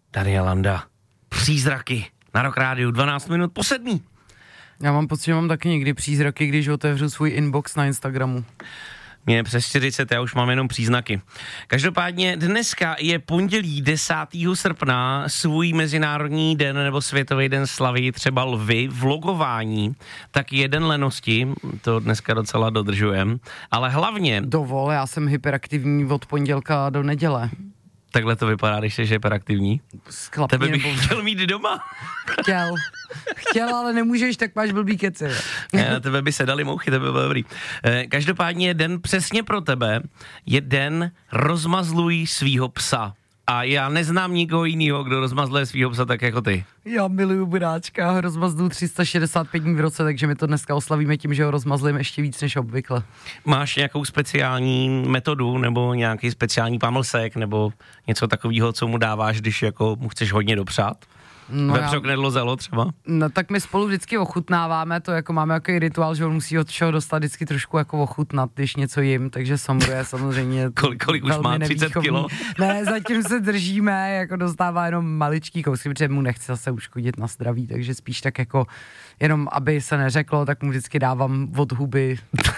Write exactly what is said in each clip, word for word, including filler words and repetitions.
Daniel Landa. Přízraky na Rock Rádiu, dvanáct minut po sedmí. Já mám pocit, že mám taky někdy přízraky, když otevřu svůj inbox na Instagramu. Mně je přes čtyřicet, já už mám jenom příznaky. Každopádně dneska je pondělí desátého srpna, svůj mezinárodní den nebo světový den slaví třeba lvy, vlogování, tak jeden lenosti, to dneska docela dodržujem, ale hlavně... Dovol, já jsem hyperaktivní od pondělka do neděle. Takhle to vypadá, když jsi hyperaktivní. Sklapně, Tebe bych nebo... chtěl mít doma. Chtěl. Chtěl, ale nemůžeš, tak máš blbý keci. Na tebe by se dali mouchy, to by bylo dobrý. Každopádně den přesně pro tebe je den rozmazluj svýho psa. A já neznám nikoho jiného, kdo rozmazluje svýho psa tak jako ty. Já miluju Buráčka, ho rozmazlu tři sta šedesát pět dní v roce, takže my to dneska oslavíme tím, že ho rozmazlím ještě víc než obvykle. Máš nějakou speciální metodu nebo nějaký speciální pamlsek nebo něco takového, co mu dáváš, když jako mu chceš hodně dopřát? No Vepřok, nedlo, zelo třeba? No tak my spolu vždycky ochutnáváme to, jako máme jaký rituál, že on musí od všeho dostat vždycky trošku jako ochutnat, když něco jim, takže Somru je samozřejmě kolik, kolik už má, třicet kilo? Ne, zatím se držíme, jako dostává jenom maličký kousky, protože mu nechci zase uškodit na zdraví, takže spíš tak jako jenom, aby se neřeklo, tak mu vždycky dávám od huby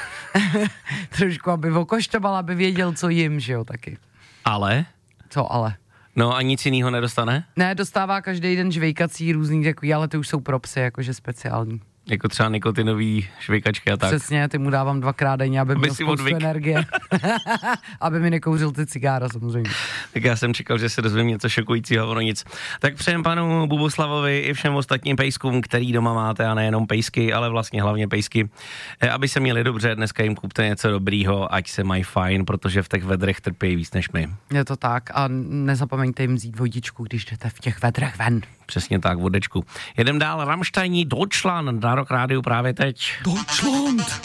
trošku, aby okoštoval, aby věděl, co jim, že jo, taky. Ale? Co ale? No a nic jiného nedostane? Ne, dostává každý den žvejkací různý takový, ale ty už jsou pro psy, jakože speciální. Jako třeba nikotinový švejkačky a tak. Přesně, ty mu dávám dvakrát denně, aby, aby měl spoustu odvyk. Energie. Aby mi nekouřil ty cigára samozřejmě. Tak já jsem čekal, že se dozvím něco šokujícího, ono nic. Tak přejem panu Buboslavovi i všem ostatním pejskům, který doma máte, a nejenom pejsky, ale vlastně hlavně pejsky, aby se měli dobře, dneska jim kupte něco dobrýho, ať se mají fajn, protože v těch vedrech trpí víc než my. Je to tak a nezapomeňte jim vzít vodičku, když jdete v těch vedrech ven. Přesně tak, vodečku. Jedem dál, Rammsteini, Deutschland, na Rock Rádiu právě teď. Deutschland!